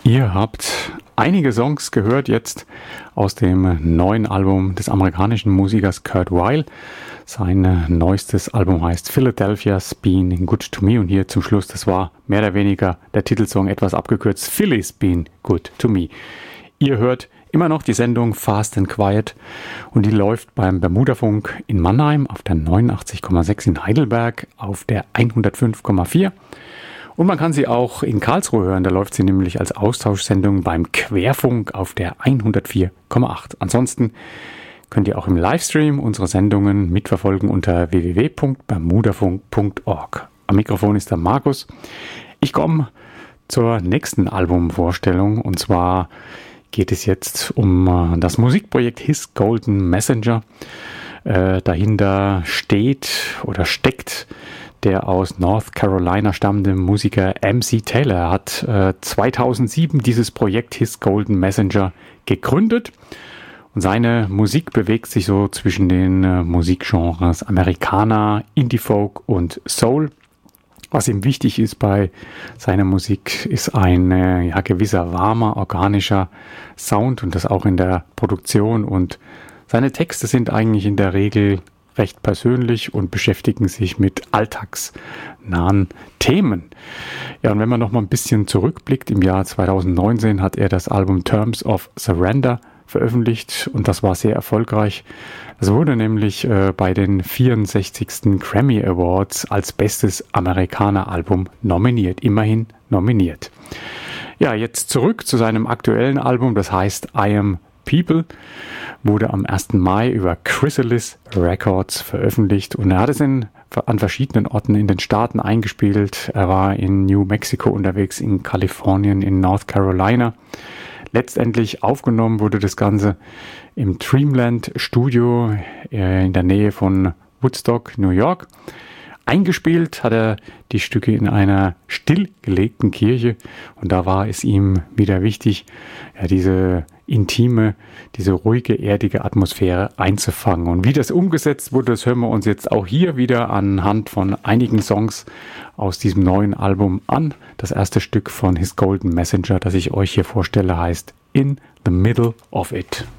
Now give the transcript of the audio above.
Ihr habt einige Songs gehört jetzt aus dem neuen Album des amerikanischen Musikers Kurt Weill. Sein neuestes Album heißt Philadelphia's Been Good to Me und hier zum Schluss, das war mehr oder weniger der Titelsong, etwas abgekürzt, Philly's Been Good to Me. Ihr hört immer noch die Sendung Fast and Quiet und die läuft beim Bermudafunk in Mannheim auf der 89,6, in Heidelberg auf der 105,4. Und man kann sie auch in Karlsruhe hören, da läuft sie nämlich als Austauschsendung beim Querfunk auf der 104,8. Ansonsten könnt ihr auch im Livestream unsere Sendungen mitverfolgen unter www.bermudafunk.org. Am Mikrofon ist der Markus. Ich komme zur nächsten Albumvorstellung und zwar geht es jetzt um das Musikprojekt His Golden Messenger. Dahinter steht oder steckt der aus North Carolina stammende Musiker MC Taylor. Er hat 2007 dieses Projekt His Golden Messenger gegründet. Und seine Musik bewegt sich so zwischen den Musikgenres Americana, Indie-Folk und Soul. Was ihm wichtig ist bei seiner Musik, ist ein gewisser warmer, organischer Sound und das auch in der Produktion. Und seine Texte sind eigentlich in der Regel recht persönlich und beschäftigen sich mit alltagsnahen Themen. Ja, und wenn man noch mal ein bisschen zurückblickt, im Jahr 2019 hat er das Album Terms of Surrender veröffentlicht und das war sehr erfolgreich. Es wurde nämlich bei den 64. Grammy Awards als bestes Amerikaner-Album nominiert, immerhin nominiert. Ja, jetzt zurück zu seinem aktuellen Album, das heißt I Am People, wurde am 1. Mai über Chrysalis Records veröffentlicht und er hat es an verschiedenen Orten in den Staaten eingespielt. Er war in New Mexico unterwegs, in Kalifornien, in North Carolina. Letztendlich aufgenommen wurde das Ganze im Dreamland Studio in der Nähe von Woodstock, New York. Eingespielt hat er die Stücke in einer stillgelegten Kirche und da war es ihm wieder wichtig, diese intime, diese ruhige, erdige Atmosphäre einzufangen. Und wie das umgesetzt wurde, das hören wir uns jetzt auch hier wieder anhand von einigen Songs aus diesem neuen Album an. Das erste Stück von His Golden Messenger, das ich euch hier vorstelle, heißt In the Middle of It.